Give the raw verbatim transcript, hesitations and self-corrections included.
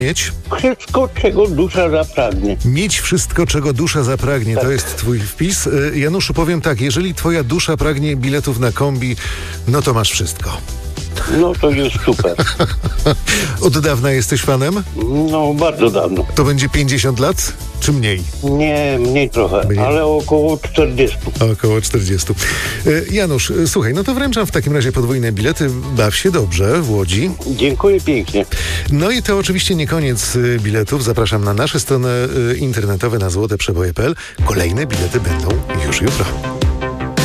Mieć? Wszystko, czego dusza zapragnie. Mieć wszystko, czego dusza zapragnie. Tak. To jest twój wpis. Y, Januszu, powiem tak, jeżeli twoja dusza pragnie biletów na kombi, no to masz wszystko. No to jest super. Od dawna jesteś fanem? No bardzo dawno. To będzie pięćdziesiąt lat, czy mniej? Nie, mniej trochę, Mniej. ale około czterdzieści. Około czterdziestu. Y, Janusz, y, słuchaj, no to wręczam w takim razie podwójne bilety. Baw się dobrze w Łodzi. Dziękuję pięknie. No i to oczywiście nie koniec y, biletów. Zapraszam na nasze strony y, internetowe na złote przeboje kropka p l. Kolejne bilety będą już jutro.